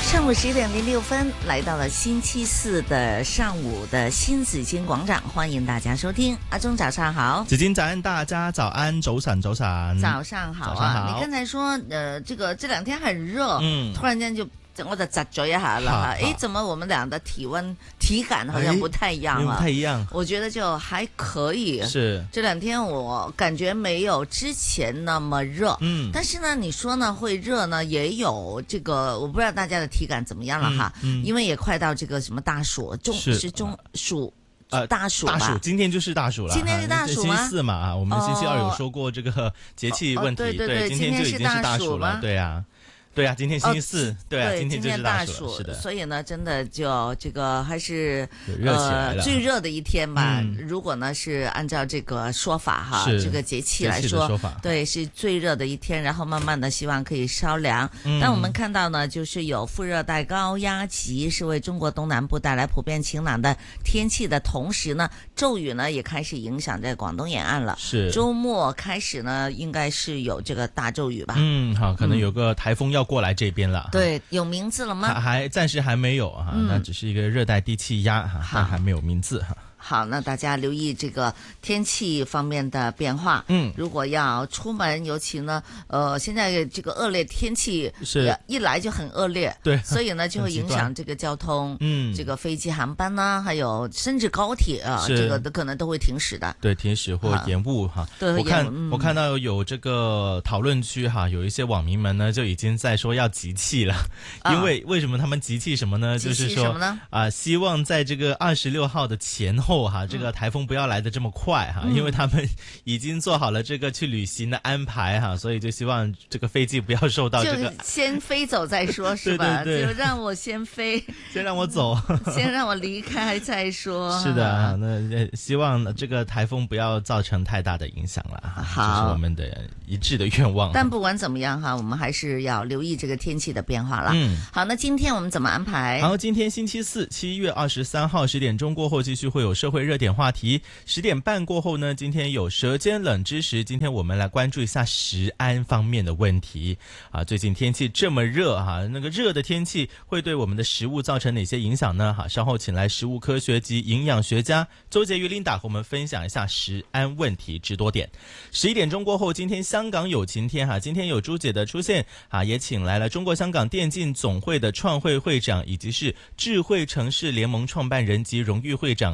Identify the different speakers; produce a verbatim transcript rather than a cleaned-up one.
Speaker 1: 上午十一点零六分，来到了星期四的上午的新紫荊广场，欢迎大家收听。阿忠早上好，
Speaker 2: 紫荊早安，大家早安，早晨早晨，
Speaker 1: 早上好啊！
Speaker 2: 早上好
Speaker 1: 你刚才说，呃，这个这两天很热，
Speaker 2: 嗯，
Speaker 1: 突然間就我就窒咗一下了，誒，怎麼我們倆的體溫體感好像不太一樣啊？
Speaker 2: 不太一樣，
Speaker 1: 我覺得就還可以。
Speaker 2: 是
Speaker 1: 這兩天我感覺沒有之前那麼熱，嗯，但是呢，你說呢會熱呢，也有這個，我不知道大家的體感怎麼樣了哈，嗯嗯、因為也快到這個什麼大暑，中是，是中暑。呃，
Speaker 2: 大暑吧，大暑，今天就是大暑了。
Speaker 1: 今天是大暑嗎？
Speaker 2: 星期四嘛，我們星期二有說過這個節氣問題，
Speaker 1: 哦哦、對對對，
Speaker 2: 對，今天就已經是大暑了，對啊。對啊，今天星期四，哦、對啊，
Speaker 1: 對
Speaker 2: 今天就是大暑，
Speaker 1: 大暑
Speaker 2: 是的。
Speaker 1: 所以呢，真的就這個還是
Speaker 2: 熱起來了、
Speaker 1: 呃、最熱的一天吧。
Speaker 2: 嗯、
Speaker 1: 如果呢是按照這個說法哈，
Speaker 2: 是
Speaker 1: 這個節氣來說，
Speaker 2: 節氣的說法
Speaker 1: 對，是最熱的一天。然後慢慢的希望可以稍涼。
Speaker 2: 嗯、
Speaker 1: 但我們看到呢，就是有副熱帶高壓脊是為中國東南部帶來普遍晴朗的天氣的同時呢，驟雨呢也開始影響在廣東沿岸了。
Speaker 2: 是
Speaker 1: 周末開始呢，應該是有這個大驟雨吧？
Speaker 2: 嗯，好，可能有個颱風要過來這邊了。
Speaker 1: 對，有名字了嗎？
Speaker 2: 還還暫時還沒有哈，
Speaker 1: 嗯、
Speaker 2: 那只是一個熱帶低氣壓哈，但還沒有名字哈。
Speaker 1: 好，那大家留意這個天氣方面的變化。嗯，如果要出門，尤其呢，呃，現在這個惡劣天氣是一來就很惡劣，
Speaker 2: 對，
Speaker 1: 所以呢就會影響這個交通，嗯，這個飛機航班呢，還有甚至高鐵啊，這個都可能都會停駛的。對，停駛或延誤哈。對，我看、嗯、我看到有這個討論區哈，有一些網民們呢就已經在說要集氣了，啊、因為為什麼他們集氣什麼呢？就是說啊、呃，希望在這個二十六號的前後。哈，這個颱風不要來得這麼快哈，嗯、因為他們已經做好了這個去旅行的安排哈，所以就希望這個飛機不要受到這個。就先飛走再說，是吧？
Speaker 2: 對對對，
Speaker 1: 就讓我先飛，
Speaker 2: 先讓我走，
Speaker 1: 先讓我離開再說。
Speaker 2: 是的，那希望這個颱風不要造成太大的影響了。好，這是我們的一致的願望。
Speaker 1: 但不管怎麼樣哈，我們還是要留意這個天氣的變化了。
Speaker 2: 嗯，
Speaker 1: 好，那今天我們怎麼安排？
Speaker 2: 好，今天星期四，七月二十三號十點鐘過後，繼續會有社會熱點話題。十點半過後呢，今天有舌尖冷知識，今天我們來關注一下食安方面的問題啊。最近天氣這麼熱哈，那個熱的天氣會對我們的食物造成哪些影響呢？哈，稍後請來食物科學及營養學家周潔瑜 Linda 和我們分享一下食安問題知多點。十一點鐘過後，今天香港有晴天哈，今天有朱姐的出現啊，也請來了中國香港電競總會的創會會長，以及是智慧城市聯盟創辦人及榮譽會長